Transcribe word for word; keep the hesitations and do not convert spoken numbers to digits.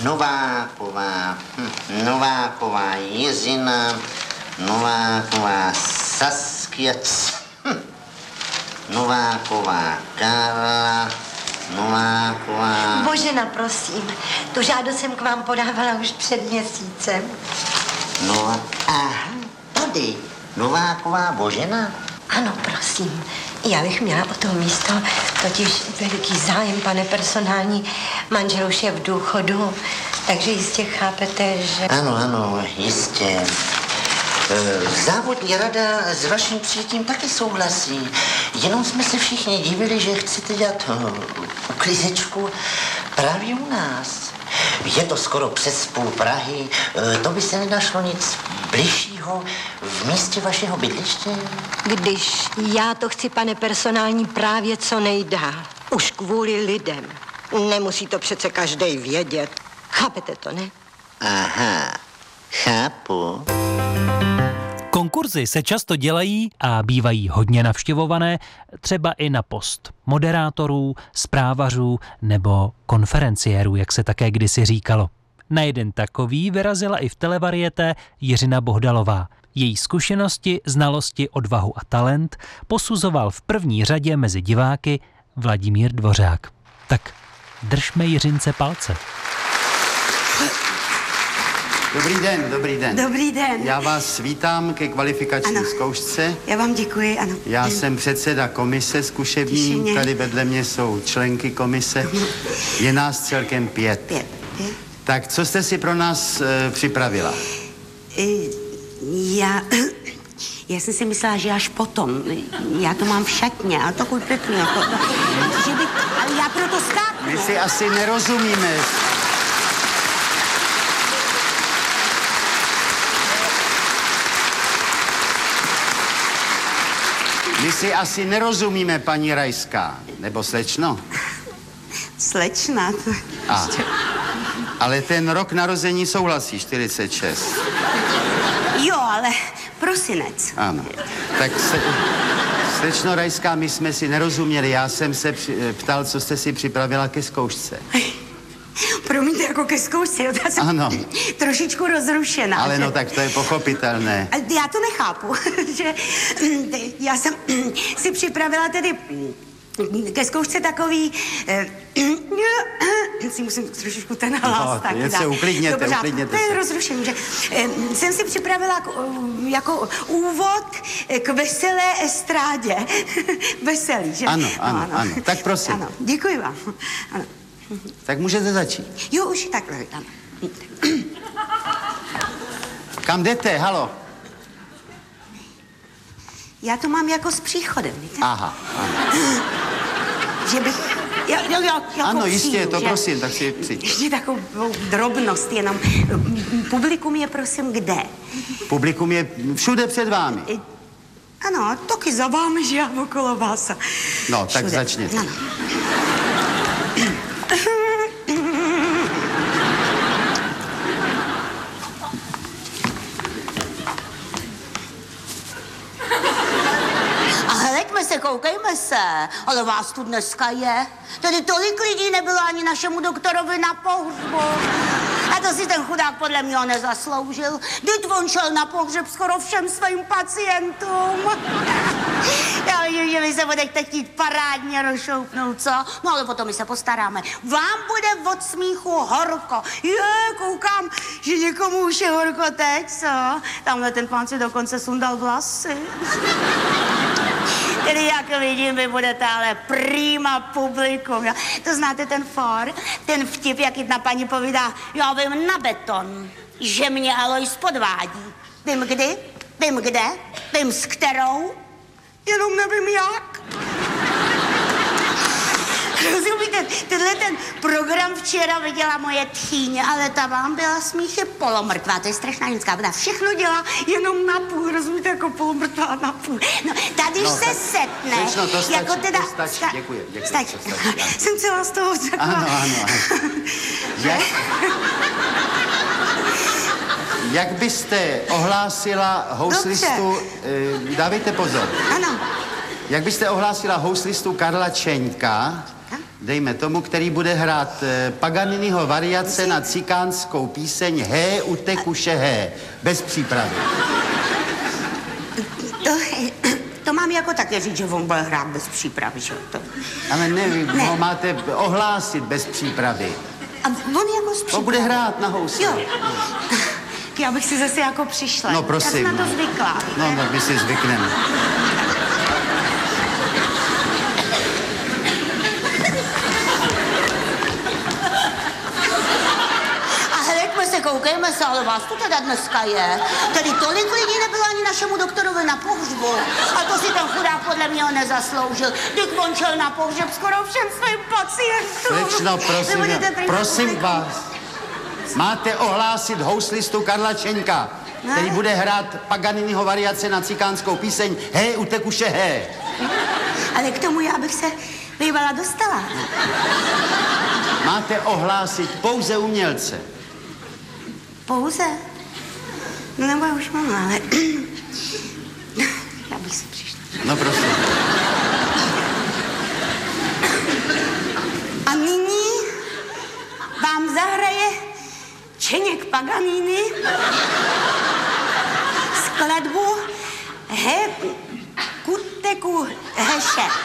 Nováková, hm, Nováková Jiřina, Nováková Saskia, hm, Nováková Karla, Nováková... Božena, prosím, tu žádost jsem k vám podávala už před měsícem. No, aha, tady, Nováková Božena? Ano, prosím. Já bych měla o to místo totiž veliký zájem, pane personální. Manžel už je v důchodu, takže jistě chápete, že... Ano, ano, jistě. Závodní rada s vaším přijetím taky souhlasí. Jenom jsme se všichni divili, že chcete dělat uklizečku právě u nás. Je to skoro přes půl Prahy. To by se nenašlo nic bližšího v místě vašeho bydliště? Když já to chci, pane personální, právě co nejdál. Už kvůli lidem. Nemusí to přece každej vědět. Chápete to, ne? Aha, chápu. Konkurzy se často dělají a bývají hodně navštěvované, třeba i na post moderátorů, zprávařů nebo konferenciérů, jak se také kdysi říkalo. Na jeden takový vyrazila i v televarieté Jiřina Bohdalová. Její zkušenosti, znalosti, odvahu a talent posuzoval v první řadě mezi diváky Vladimír Dvořák. Tak držme Jiřince palce. Dobrý den, dobrý den. Dobrý den. Já vás vítám ke kvalifikační ano. zkoušce. Já vám děkuji, ano. Já jsem předseda komise zkušební, tady vedle mě jsou členky komise. Je nás celkem pět. Pět. pět. Tak co jste si pro nás e, připravila? E, já... Já jsem si myslela, že až potom. Já to mám v šatně, ale to kuď pěkně. Jako, že by, ale já proto skáknu. My si asi nerozumíme. My si asi nerozumíme, paní Rajská. Nebo slečno? Slečna. To... A, ale ten rok narození souhlasí, čtyřicet šest. Jo, ale prosinec. Ano. Tak se, slečno Rajská, my jsme si nerozuměli. Já jsem se při, ptal, co jste si připravila ke zkoušce. Promiňte, jako ke zkoušce, jo, já jsem ano. trošičku rozrušená. Ale že... no, tak to je pochopitelné. Já to nechápu, že já jsem si připravila tedy ke zkoušce takový... si musím trošičku ten hlas no, taky dát. Se uklidněte, Dobře, uklidněte to se. je rozrušení, že jsem si připravila jako úvod k veselé estrádě. Veselý, že? Ano, ano, no, ano, ano. Tak prosím. Ano, děkuji vám. Ano. Tak můžete začít. Jo, už takhle, ano. Kam jdete, halo? Já to mám jako s příchodem, víte? Aha, ano. Že bych... Jo, jo, jo, jako ano, jistě, přijdu, to že? prosím, tak si přijď. Ještě takovou drobnost jenom. Publikum je, prosím, kde? Publikum je všude před vámi. I, ano, taky za vámi, že já okolo vás. No, tak všude. začněte. Ano. Se, koukejme se, ale vás tu dneska je. Tady tolik lidí nebylo ani našemu doktorovi na pohřbu. A to si ten chudák podle mě nezasloužil. Vždyť on šel na pohřeb skoro všem svým pacientům. Já vidím, že vy se budete chtít parádně rozšoupnout, co? No ale potom my se postaráme. Vám bude od smíchu horko. Je, koukám, že někomu už je horko teď, co? Tamhle ten pán si dokonce sundal vlasy. Tedy jak vidím, vy budete ale prima publikum, jo. To znáte ten for, ten vtip, jak jedna paní povídá, já vím na beton, že mě Alois podvádí. Vím kdy, vím kde, vím s kterou, jenom nevím jak. Rozumíte, tenhle ten program včera viděla moje tchýně, ale ta vám byla smíchy polomrtvá, to je strašná ženská, ona všechno dělá jenom na půl, rozumíte, jako polomrtvá na půl. No, tady no, se tak, setne, no, to stačí, jako teda... to stačí, sta- děkuji, děkuji, stačí. to stačí. Jsem celá z toho řekla. Ano, ano, ano. Jak, jak byste ohlásila houslistu, eh, dávejte pozor. Ano. Jak byste ohlásila houslistu Karla Čeňka, dejme tomu, který bude hrát eh, Paganiniho variace na cikánskou píseň Hé, utekuše hé, bez přípravy. To, to mám jako také říct, že on bude hrát bez přípravy, že jo? To... Ale ne, vy Ne. ho máte ohlásit bez přípravy. A on jako s On bude přípravou. hrát na housle. Jo. Já bych si zase jako přišla. No prosím. Já jsem na to zvykla. No, no, my si zvykneme. A hleďme se, koukejme se, ale vás tu teda dneska je. Tady tolik lidí nebylo ani našemu doktorovi na pohřbu. A to si ten chudák podle mě nezasloužil. Když on šel na pohřeb skoro všem svým pacientům. Slečno, Vy prosím, budete prý- prosím vás. Máte ohlásit houslistu Karla Čeňka, který bude hrát Paganiniho variace na cikánskou píseň Hé, utekuše hé. Ale k tomu já bych se bývala dostala. Máte ohlásit pouze umělce. Pouze? No nebo já už mám, ale... já bych si přišla. No prosím. A nyní vám zahraje Čeněk Paganini skladbu He kuteku heše.